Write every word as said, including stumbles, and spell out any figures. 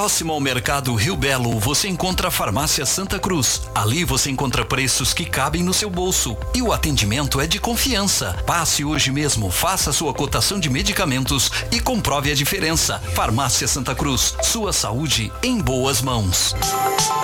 Próximo ao Mercado Rio Belo, você encontra a Farmácia Santa Cruz. Ali você encontra preços que cabem no seu bolso. E o atendimento é de confiança. Passe hoje mesmo, faça sua cotação de medicamentos e comprove a diferença. Farmácia Santa Cruz, sua saúde em boas mãos.